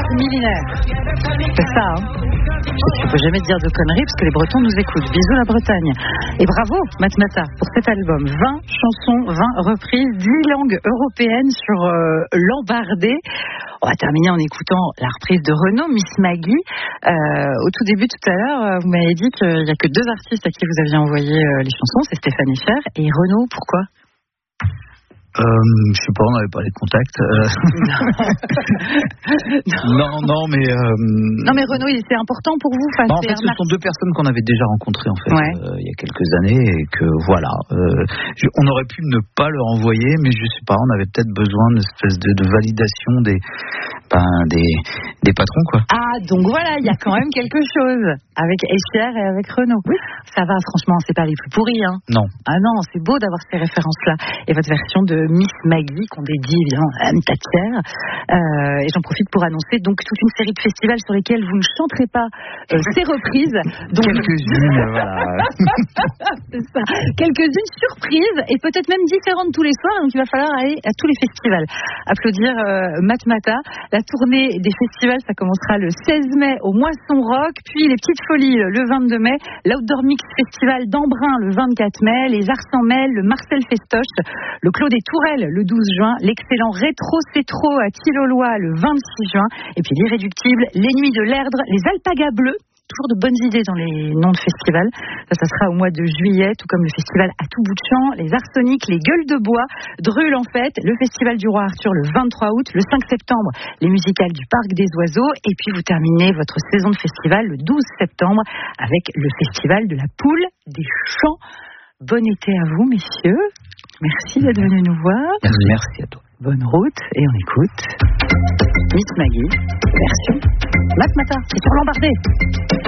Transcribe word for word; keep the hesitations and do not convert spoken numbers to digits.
millénaire. C'est ça, hein. Il ne faut jamais dire de conneries parce que les Bretons nous écoutent. Bisous la Bretagne. Et bravo Matmata pour cet album. vingt chansons, vingt reprises, dix langues européennes sur euh, l'embardé. On va terminer en écoutant la reprise de Renaud, Miss Maggie. Euh, au tout début, tout à l'heure, vous m'avez dit qu'il n'y a que deux artistes à qui vous aviez envoyé euh, les chansons, c'est Stéphane Echer et Renaud. Pourquoi ? Euh, je sais pas, on n'avait pas les contacts. Euh... non, non, mais. Euh... Non, mais Renaud, c'est important pour vous. Bah, en fait, ce sont deux personnes qu'on avait déjà rencontrées en fait ouais. euh, il y a quelques années et que voilà, euh, je, on aurait pu ne pas leur envoyer, mais je sais pas, on avait peut-être besoin d'une espèce de, de validation des, ben, des, des patrons quoi. Ah, donc voilà, il y a quand même quelque chose avec Echer et avec Renaud. Oui. Ça va, franchement, c'est pas les plus pourris, hein. Non. Ah non, c'est beau d'avoir ces références-là. Et votre version de Miss Maggie qu'on dédie évidemment à Anne Tatière. Euh, et j'en profite pour annoncer donc toute une série de festivals sur lesquels vous ne chanterez pas euh, ces reprises. Donc... Quelques-unes, voilà. C'est ça. Quelques-unes surprises et peut-être même différentes tous les soirs. Donc il va falloir aller à tous les festivals. Applaudir euh, Matmata. La tournée des festivals, ça commencera le seize mai au Moisson Rock, puis les Petites Folies le vingt-deux mai, l'Outdoor Mix Festival d'Embrun le vingt-quatre mai, les Arts en Mêle, le Marcel Festoche, le Clos des Tourelles le douze juin, l'excellent Rétro C'est Trop à Tilloloy le vingt-six juin, et puis l'irréductible, les Nuits de l'Erdre, les Alpagas Bleus. Toujours de bonnes idées dans les noms de festivals. Ça, ça sera au mois de juillet, tout comme le festival à tout bout de champ, les Arsenics, les Gueules de Bois, Drûle en fête, le festival du Roi Arthur le vingt-trois août, le cinq septembre, les musicales du Parc des Oiseaux, et puis vous terminez votre saison de festival le douze septembre avec le festival de la Poule des Champs. Bon été à vous, messieurs. Merci d'être venus nous voir. Merci, merci à toi. Bonne route, et on écoute Miss Maggie, version Matmata, c'est sur l'embardé.